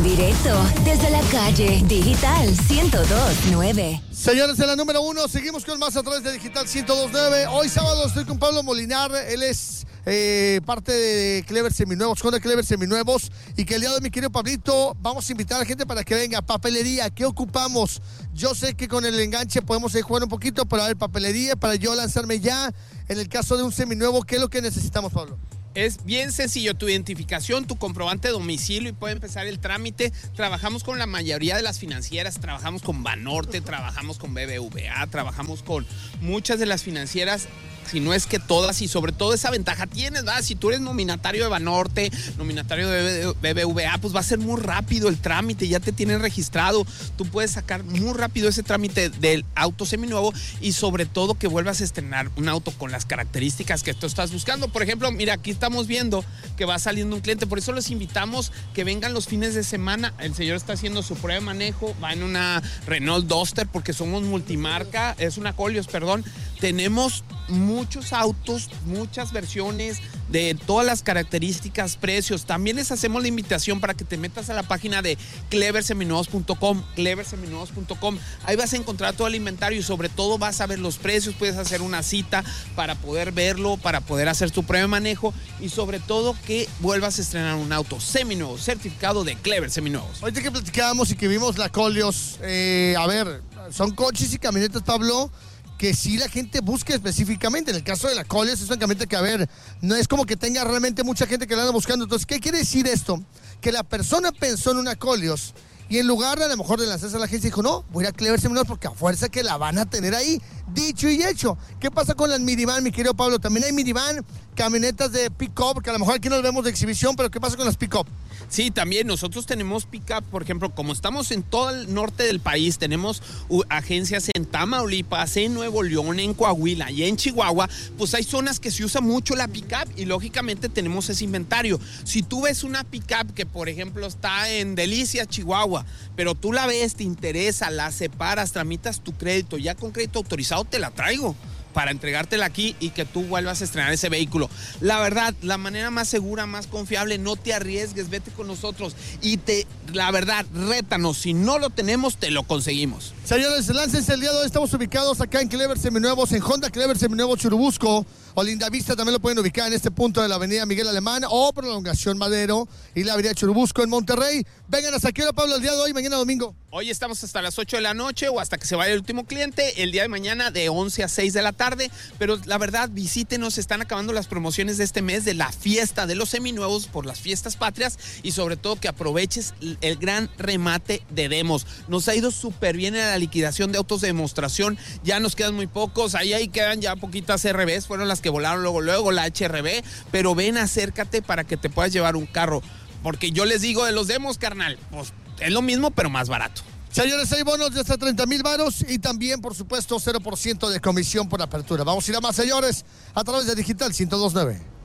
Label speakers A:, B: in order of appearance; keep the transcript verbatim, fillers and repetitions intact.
A: directo desde la calle Digital ciento dos punto nueve.
B: Señores, en la número uno, seguimos con más a través de Digital ciento dos punto nueve. Hoy sábado estoy con Pablo Molinar. Él es eh, parte de Clever Seminuevos, con de Clever Seminuevos. Y que el día de hoy, mi querido Pablito, vamos a invitar a la gente para que venga. Papelería, ¿qué ocupamos? Yo sé que con el enganche podemos ir jugar un poquito, pero a ver, papelería, para yo lanzarme ya. En el caso de un seminuevo, ¿qué es lo que necesitamos, Pablo?
C: Es bien sencillo, tu identificación, tu comprobante de domicilio y puede empezar el trámite. Trabajamos con la mayoría de las financieras, trabajamos con Banorte, trabajamos con B B V A, trabajamos con muchas de las financieras, si no es que todas, y sobre todo esa ventaja tienes, ¿verdad? Si tú eres nominatario de Banorte, nominatario de B B V A, pues va a ser muy rápido el trámite, ya te tienen registrado, tú puedes sacar muy rápido ese trámite del auto seminuevo y sobre todo que vuelvas a estrenar un auto con las características que tú estás buscando. Por ejemplo, mira, aquí estamos viendo que va saliendo un cliente, por eso los invitamos que vengan los fines de semana. El señor está haciendo su prueba de manejo, va en una Renault Duster porque somos multimarca, es una Colios, perdón. Tenemos muchos autos, muchas versiones de todas las características, precios. También les hacemos la invitación para que te metas a la página de clever seminuevos punto com, clever seminuevos punto com. Ahí vas a encontrar todo el inventario y sobre todo vas a ver los precios, puedes hacer una cita para poder verlo, para poder hacer tu prueba de manejo y sobre todo que vuelvas a estrenar un auto seminuevo, certificado de Clever Seminuevos.
B: Ahorita que platicábamos y que vimos la Colios, eh, a ver, son coches y camionetas, Pablo, que sí la gente busque específicamente. En el caso de la Colios es una camioneta que, a ver, no es como que tenga realmente mucha gente que la anda buscando. Entonces, ¿qué quiere decir esto? Que la persona pensó en una Colios y en lugar de a lo mejor de lanzarse a la agencia dijo, no, voy a ir a Clever Seminuevos porque a fuerza que la van a tener ahí. Dicho y hecho. ¿Qué pasa con las minivan, mi querido Pablo? También hay minivan, camionetas de pick-up, que a lo mejor aquí nos vemos de exhibición, pero ¿qué pasa con las pick-up?
C: Sí, también nosotros tenemos pick-up, por ejemplo, como estamos en todo el norte del país, tenemos uh, agencias en Tamaulipas, en Nuevo León, en Coahuila y en Chihuahua, pues hay zonas que se usa mucho la pick-up y lógicamente tenemos ese inventario. Si tú ves una pick-up que, por ejemplo, está en Delicias, Chihuahua, pero tú la ves, te interesa, la separas, tramitas tu crédito, ya con crédito autorizado te la traigo para entregártela aquí y que tú vuelvas a estrenar ese vehículo. La verdad, la manera más segura, más confiable, no te arriesgues, vete con nosotros y te, la verdad, rétanos, si no lo tenemos, te lo conseguimos.
B: Señores, láncense el día de hoy, estamos ubicados acá en Clever Seminuevos, en Honda Clever Seminuevos Churubusco, o Lindavista también lo pueden ubicar en este punto de la avenida Miguel Alemán, o Prolongación Madero y la avenida Churubusco en Monterrey. Vengan hasta aquí, Pablo, el día de hoy, mañana domingo.
C: Hoy estamos hasta las ocho de la noche o hasta que se vaya el último cliente, el día de mañana de once a seis de la tarde, pero la verdad, visítenos, están acabando las promociones de este mes de la fiesta de los seminuevos por las fiestas patrias y sobre todo que aproveches el gran remate de demos. Nos ha ido súper bien en la liquidación de autos de demostración, ya nos quedan muy pocos, ahí, ahí quedan ya poquitas R Bs, fueron las que volaron luego, luego la H R B, pero ven, acércate para que te puedas llevar un carro, porque yo les digo de los demos, carnal, pues es lo mismo, pero más barato.
B: Señores, hay bonos de hasta treinta mil varos y también, por supuesto, cero por ciento de comisión por apertura. Vamos a ir a más, señores, a través de Digital ciento dos punto nueve.